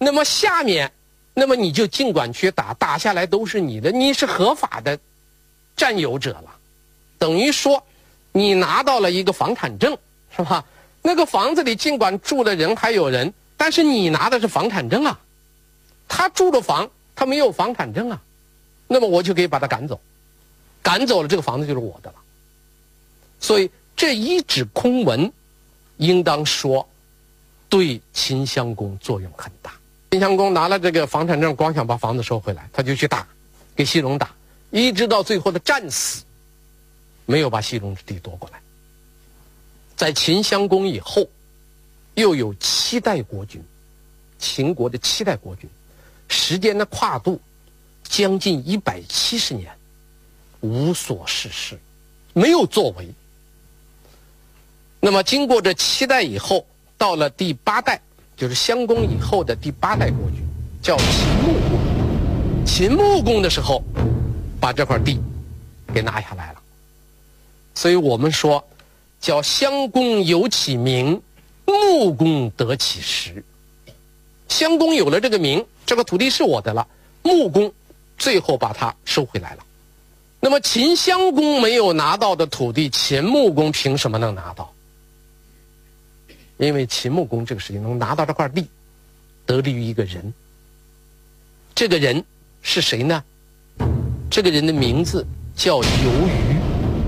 那么下面，那么你就尽管去打，打下来都是你的，你是合法的占有者了，等于说你拿到了一个房产证，是吧？那个房子里尽管住的人还有人，但是你拿的是房产证啊，他住的房他没有房产证啊，那么我就可以把他赶走，赶走了这个房子就是我的了。所以这一纸空文应当说对秦襄公作用很大。秦襄公拿了这个房产证，光想把房子收回来，他就去打，给西戎打，一直到最后的战死，没有把西戎之地夺过来。在秦襄公以后，又有7代国君，秦国的7代国君，时间的跨度将近170年，无所事事，没有作为。那么经过这7代以后，到了第8代，就是襄公以后的第8代国君，叫秦穆公。秦穆公的时候，把这块地给拿下来了。所以我们说，叫襄公有其名，穆公得其实。襄公有了这个名，这个土地是我的了，穆公最后把它收回来了。那么秦襄公没有拿到的土地，秦穆公凭什么能拿到？因为秦穆公这个事情能拿到这块地，得力于一个人。这个人是谁呢？这个人的名字叫游鱼，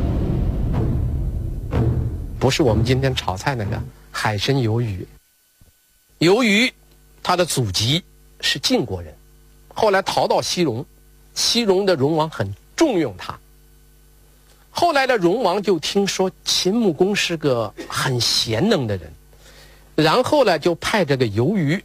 不是我们今天炒菜那个海参鱿鱼。游鱼他的祖籍是晋国人，后来逃到西戎，西戎的戎王很重用他。后来的戎王就听说秦穆公是个很贤能的人，然后呢就派这个游鱼。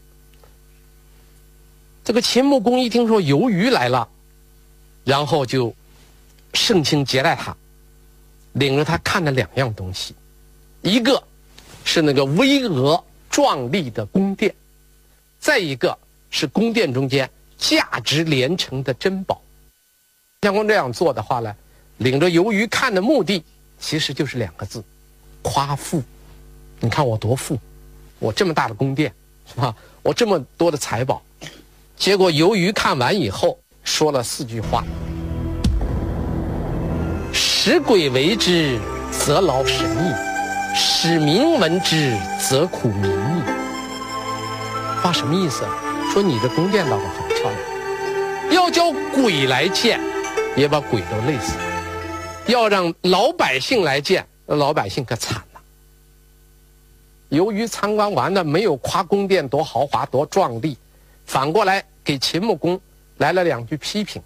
这个秦穆公一听说游鱼来了，然后就盛情接待他，领着他看了2样东西，一个是那个巍峨壮丽的宫殿，再一个是宫殿中间价值连城的珍宝。襄公这样做的话呢，领着游鱼看的目的其实就是2个字：夸富。你看我多富，我这么大的宫殿，是吧？我这么多的财宝。结果游鱼看完以后说了4句话：使鬼为之，则劳神矣；使民闻之，则苦民矣。话什么意思？说你这宫殿倒是很漂亮，要叫鬼来见，也把鬼都累死了；要让老百姓来见，老百姓可惨了。由于参观完了，没有夸宫殿多豪华多壮丽，反过来给秦穆公来了2句批评。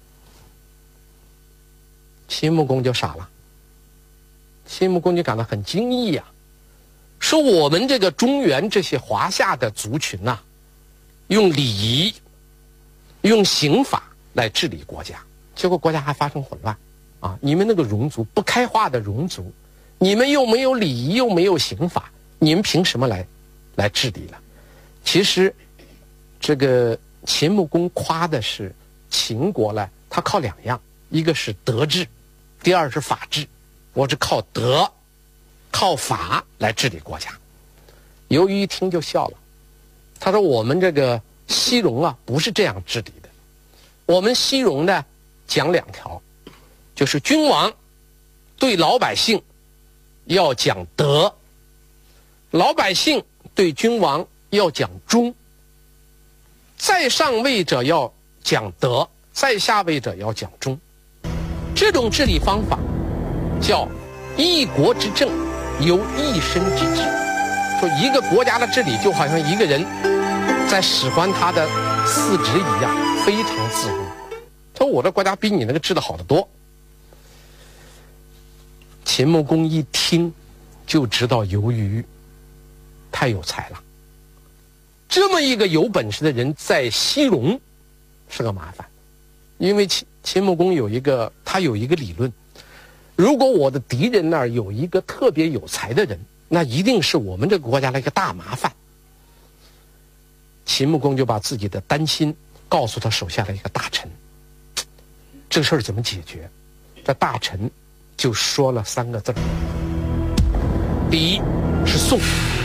秦穆公就傻了，秦穆公就感到很惊异啊，说我们这个中原这些华夏的族群呐，用礼仪用刑法来治理国家，结果国家还发生混乱啊！你们那个戎族，不开化的戎族，你们又没有礼仪又没有刑法，你们凭什么来治理了？其实这个秦穆公夸的是秦国呢，他靠2样，一个是德治，第二是法治。我是靠德靠法来治理国家。游鱼一听就笑了，他说我们这个西戎啊不是这样治理的，我们西戎呢讲2条，就是君王对老百姓要讲德，老百姓对君王要讲忠，在上位者要讲德，在下位者要讲忠。这种治理方法叫一国之政由一身之治。说一个国家的治理就好像一个人在使唤他的4肢一样，非常自如。他说我的国家比你那个治得好得多。秦穆公一听就知道游鱼太有才了，这么一个有本事的人在西戎是个麻烦。因为秦穆公有一个理论，如果我的敌人那儿有一个特别有才的人，那一定是我们这个国家的一个大麻烦。秦穆公就把自己的担心告诉他手下的一个大臣，这个事儿怎么解决？这大臣就说了3个字，第一是送。